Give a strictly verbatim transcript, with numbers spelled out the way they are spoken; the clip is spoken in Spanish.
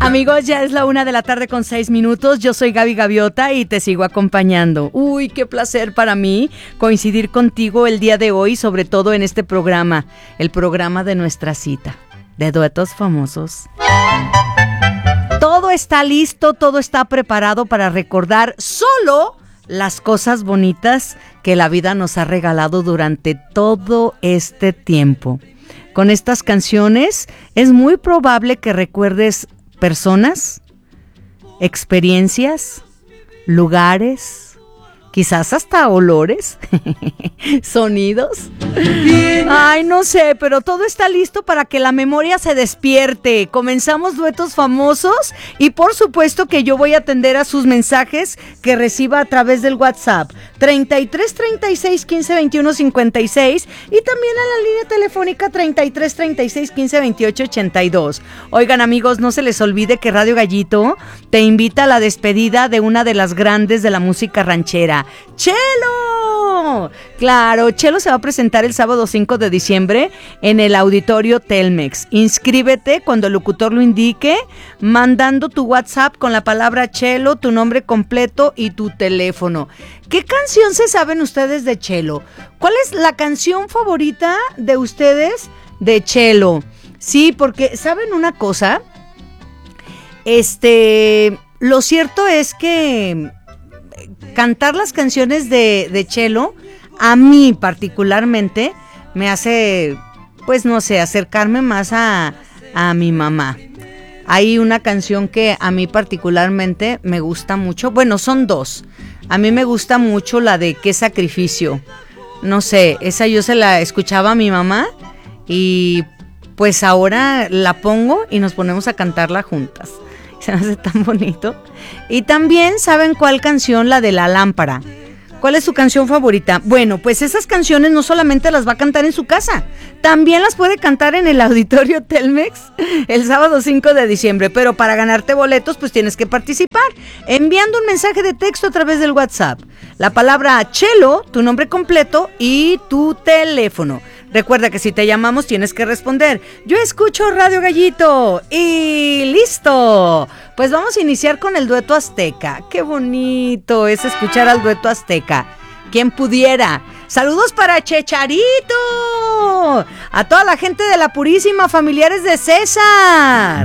Amigos, ya es la una de la tarde con seis minutos. Yo soy Gaby Gaviota y te sigo acompañando. Uy, qué placer para mí coincidir contigo el día de hoy, sobre todo en este programa, el programa de nuestra cita, de duetos famosos. Todo está listo, todo está preparado para recordar solo las cosas bonitas que la vida nos ha regalado durante todo este tiempo. Con estas canciones es muy probable que recuerdes personas, experiencias, lugares, quizás hasta olores, sonidos. Ay, no sé, pero todo está listo para que la memoria se despierte. Comenzamos Duetos Famosos y por supuesto que yo voy a atender a sus mensajes que reciba a través del WhatsApp treinta y tres, treinta y seis, quince, veintiuno, cincuenta y seis y también a la línea telefónica treinta y tres, treinta y seis, quince, veintiocho, ochenta y dos. Oigan, amigos, no se les olvide que Radio Gallito te invita a la despedida de una de las grandes de la música ranchera, ¡Chelo! Claro, Chelo se va a presentar el sábado cinco de diciembre en el Auditorio Telmex. Inscríbete cuando el locutor lo indique, mandando tu WhatsApp con la palabra Chelo, tu nombre completo y tu teléfono. ¿Qué canción se saben ustedes de Chelo? ¿Cuál es la canción favorita de ustedes de Chelo? Sí, porque ¿saben una cosa? Este, lo cierto es que cantar las canciones de, de Chelo, a mí particularmente, me hace, pues no sé, acercarme más a, a mi mamá. Hay una canción que a mí particularmente me gusta mucho, bueno, son dos. A mí me gusta mucho la de Qué Sacrificio. No sé, esa yo se la escuchaba a mi mamá y pues ahora la pongo y nos ponemos a cantarla juntas. Se me hace tan bonito. Y también, ¿saben cuál canción? La de La Lámpara. ¿Cuál es su canción favorita? Bueno, pues esas canciones no solamente las va a cantar en su casa, también las puede cantar en el Auditorio Telmex el sábado cinco de diciembre. Pero para ganarte boletos, pues tienes que participar enviando un mensaje de texto a través del WhatsApp. La palabra Chelo, tu nombre completo y tu teléfono. Recuerda que si te llamamos tienes que responder: yo escucho Radio Gallito y listo. Pues vamos a iniciar con el dueto azteca. Qué bonito es escuchar al dueto azteca. ¿Quién pudiera? Saludos para Checharito, a toda la gente de La Purísima, familiares de César.